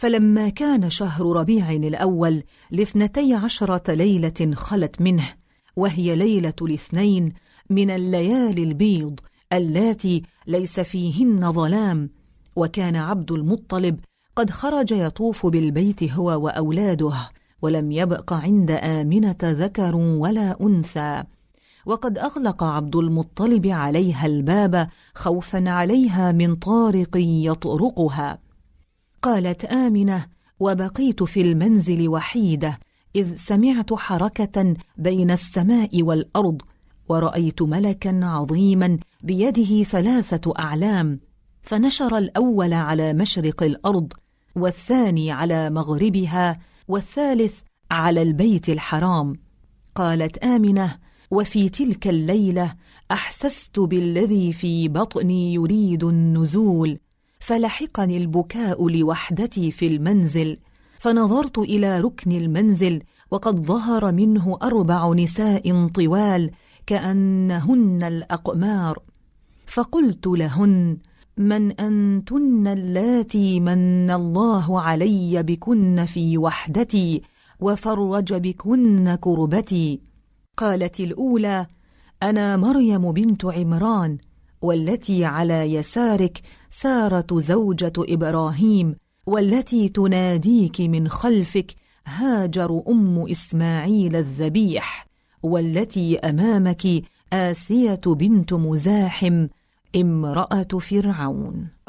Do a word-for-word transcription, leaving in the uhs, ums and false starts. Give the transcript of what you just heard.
فلما كان شهر ربيع الأول لاثنتي عشرة ليلة خلت منه، وهي ليلة الاثنين من الليالي البيض اللاتي ليس فيهن ظلام، وكان عبد المطلب قد خرج يطوف بالبيت هو وأولاده، ولم يبق عند آمنة ذكر ولا أنثى، وقد أغلق عبد المطلب عليها الباب خوفا عليها من طارق يطرقها. قالت آمنة: وبقيت في المنزل وحيدة، إذ سمعت حركة بين السماء والأرض، ورأيت ملكا عظيما بيده ثلاثة أعلام، فنشر الأول على مشرق الأرض، والثاني على مغربها، والثالث على البيت الحرام. قالت آمنة: وفي تلك الليلة أحسست بالذي في بطني يريد النزول، فلحقني البكاء لوحدتي في المنزل، فنظرت إلى ركن المنزل وقد ظهر منه أربع نساء طوال كأنهن الأقمار، فقلت لهن: من أنتن اللاتي من الله علي بكن في وحدتي وفرج بكن كربتي؟ قالت الأولى: أنا مريم بنت عمران، والتي على يسارك سارة زوجة إبراهيم، والتي تناديك من خلفك هاجر أم إسماعيل الذبيح، والتي أمامك آسية بنت مزاحم امرأة فرعون.